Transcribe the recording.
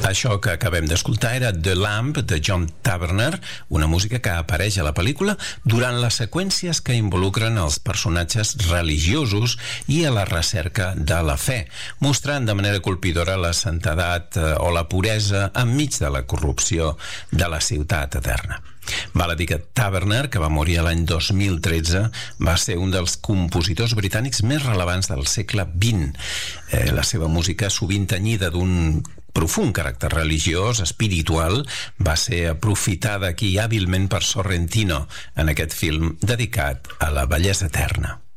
Això que acabem d'escoltar era The Lamp, de John Taverner, una música que apareix a la pel·lícula durant les seqüències que involucren els personatges religiosos i a la recerca de la fe, mostrant de manera colpidora la santedat o la puresa enmig de la corrupció de la ciutat eterna. Val a dir que Taverner, que va morir l'any 2013, va ser un dels compositors britànics més rellevants del segle XX. La seva música, sovint tenyida d'un profund caràcter religiós, espiritual, va ser aprofitada aquí hàbilment per Sorrentino en aquest film dedicat a la bellesa eterna.